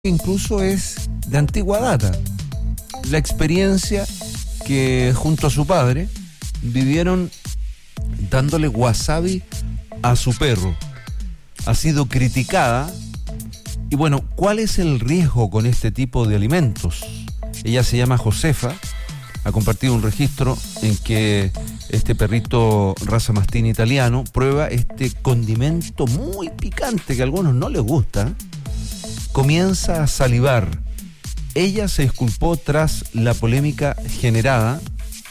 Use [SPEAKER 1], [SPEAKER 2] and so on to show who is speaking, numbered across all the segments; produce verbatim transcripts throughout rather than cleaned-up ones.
[SPEAKER 1] incluso es de antigua data. La experiencia que junto a su padre vivieron dándole wasabi a su perro. Ha sido criticada. Y bueno, ¿cuál es el riesgo con este tipo de alimentos? Ella se llama Josefa, ha compartido un registro en que este perrito raza mastín italiano prueba este condimento muy picante que a algunos no les gusta. Comienza a salivar. Ella se disculpó tras la polémica generada.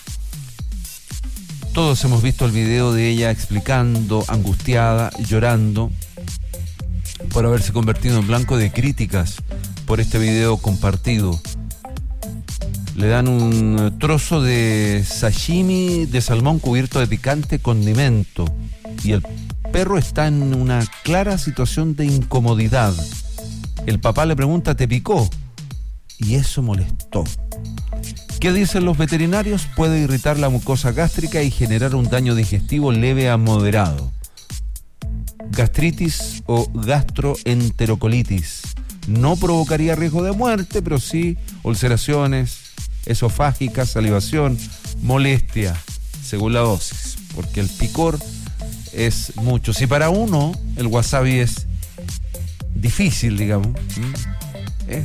[SPEAKER 1] Todos hemos visto el video de ella explicando, angustiada, llorando, por haberse convertido en blanco de críticas por este video compartido. Le dan un trozo de sashimi de salmón cubierto de picante condimento y el perro está en una clara situación de incomodidad. El papá le pregunta, ¿te picó? Y eso molestó. ¿Qué dicen los veterinarios? Puede irritar la mucosa gástrica y generar un daño digestivo leve a moderado. Gastritis o gastroenterocolitis. No provocaría riesgo de muerte, pero sí ulceraciones esofágicas, salivación, molestia, según la dosis, porque el picor es mucho. Si para uno el wasabi es difícil, digamos, es,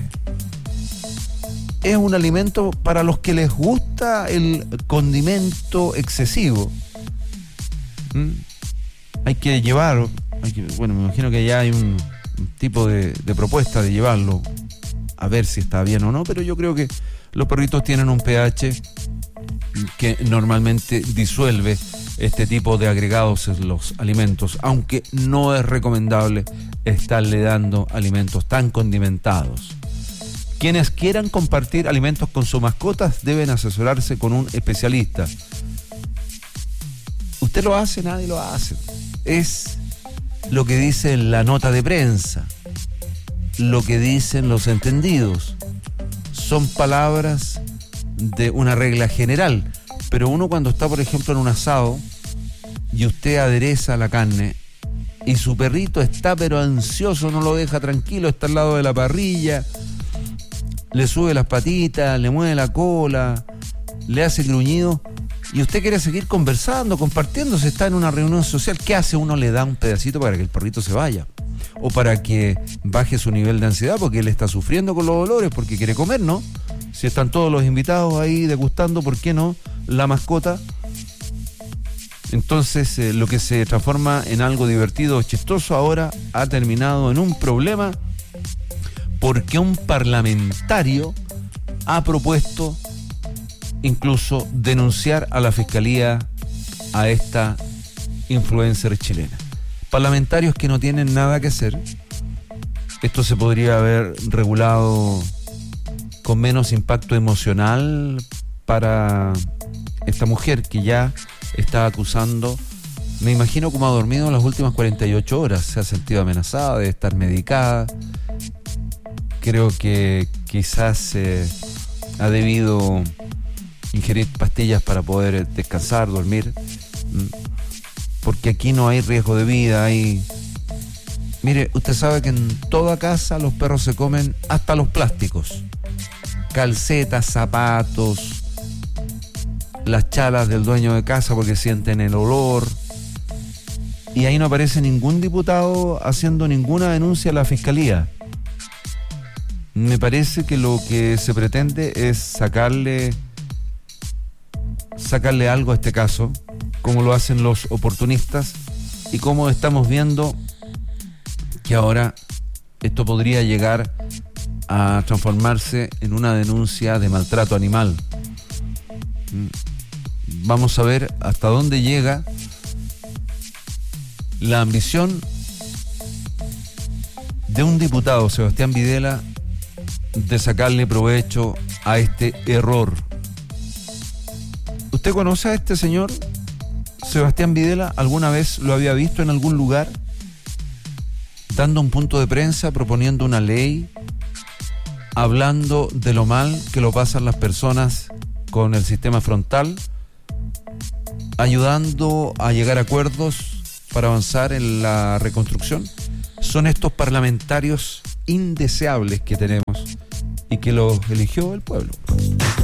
[SPEAKER 1] es un alimento para los que les gusta el condimento excesivo. ¿Mm? Hay que llevar, hay que, bueno, me imagino que ya hay un, un tipo de, de propuesta de llevarlo a ver si está bien o no, pero yo creo que los perritos tienen un pH que normalmente disuelve este tipo de agregados en los alimentos, aunque no es recomendable estarle dando alimentos tan condimentados. Quienes quieran compartir alimentos con sus mascotas deben asesorarse con un especialista. ¿Usted lo hace? Nadie lo hace. Es lo que dice la nota de prensa, lo que dicen los entendidos. Son palabras de una regla general, pero uno cuando está, por ejemplo, en un asado y usted adereza la carne y su perrito está pero ansioso, no lo deja tranquilo, está al lado de la parrilla, le sube las patitas, le mueve la cola, le hace gruñido y usted quiere seguir conversando, compartiendo, se está en una reunión social, ¿qué hace? Uno le da un pedacito para que el perrito se vaya o para que baje su nivel de ansiedad porque él está sufriendo con los dolores porque quiere comer, ¿no? Si están todos los invitados ahí degustando, ¿por qué no? La mascota. Entonces, eh, lo que se transforma en algo divertido o chistoso ahora ha terminado en un problema porque un parlamentario ha propuesto incluso denunciar a la fiscalía a esta influencer chilena. Parlamentarios que no tienen nada que hacer. Esto se podría haber regulado con menos impacto emocional para esta mujer que ya está acusando. Me imagino cómo ha dormido en las últimas cuarenta y ocho horas. Se ha sentido amenazada de estar medicada. Creo que quizás eh, ha debido ingerir pastillas para poder descansar, dormir. Porque aquí no hay riesgo de vida, hay... Mire, usted sabe que en toda casa los perros se comen hasta los plásticos. Calcetas, zapatos, las chalas del dueño de casa porque sienten el olor. Y ahí no aparece ningún diputado haciendo ninguna denuncia a la fiscalía. Me parece que lo que se pretende es sacarle, sacarle algo a este caso, como lo hacen los oportunistas y como estamos viendo que ahora esto podría llegar a transformarse en una denuncia de maltrato animal. Vamos a ver hasta dónde llega la ambición de un diputado, Sebastián Videla, de sacarle provecho a este error. ¿Usted conoce a este señor? Sebastián Videla, ¿alguna vez lo había visto en algún lugar dando un punto de prensa, proponiendo una ley, hablando de lo mal que lo pasan las personas con el sistema frontal, ayudando a llegar a acuerdos para avanzar en la reconstrucción? Son estos parlamentarios indeseables que tenemos y que los eligió el pueblo.